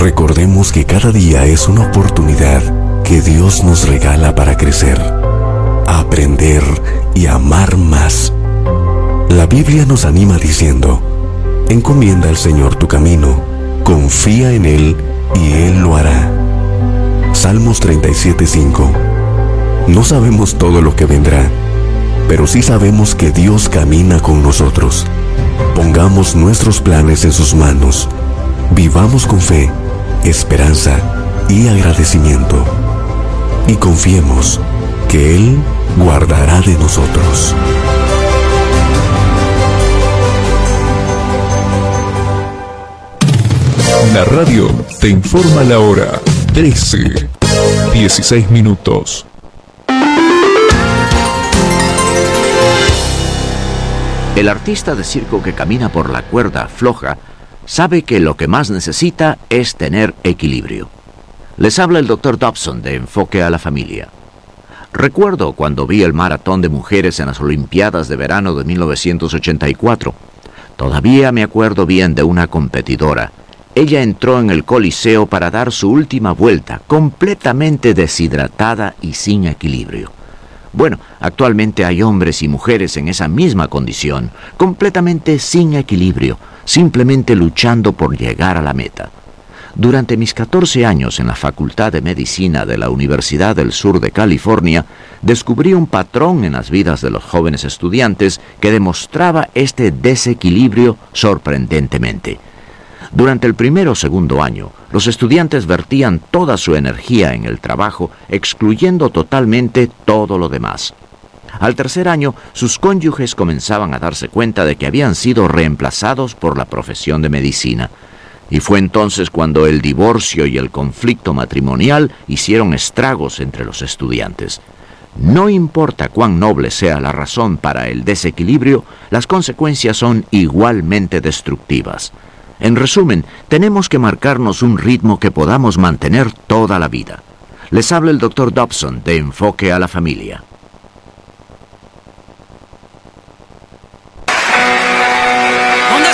Recordemos que cada día es una oportunidad que Dios nos regala para crecer, aprender y amar más. La Biblia nos anima diciendo: encomienda al Señor tu camino, confía en Él y Él lo hará. Salmos 37:5. No sabemos todo lo que vendrá, pero sí sabemos que Dios camina con nosotros. Pongamos nuestros planes en sus manos. Vivamos con fe, esperanza y agradecimiento. Y confiemos que Él guardará de nosotros. La radio te informa la hora. 13:16 minutos. El artista de circo que camina por la cuerda floja sabe que lo que más necesita es tener equilibrio. Les habla el Dr. Dobson de Enfoque a la Familia. Recuerdo cuando vi el maratón de mujeres en las Olimpiadas de verano de 1984. Todavía me acuerdo bien de una competidora. Ella entró en el Coliseo para dar su última vuelta, completamente deshidratada y sin equilibrio. Bueno, actualmente hay hombres y mujeres en esa misma condición, completamente sin equilibrio, simplemente luchando por llegar a la meta. Durante mis 14 años en la Facultad de Medicina de la Universidad del Sur de California, descubrí un patrón en las vidas de los jóvenes estudiantes que demostraba este desequilibrio sorprendentemente. Durante el primero o segundo año, los estudiantes vertían toda su energía en el trabajo, excluyendo totalmente todo lo demás. Al tercer año, sus cónyuges comenzaban a darse cuenta de que habían sido reemplazados por la profesión de medicina. Y fue entonces cuando el divorcio y el conflicto matrimonial hicieron estragos entre los estudiantes. No importa cuán noble sea la razón para el desequilibrio, las consecuencias son igualmente destructivas. En resumen, tenemos que marcarnos un ritmo que podamos mantener toda la vida. Les habla el Dr. Dobson de Enfoque a la Familia.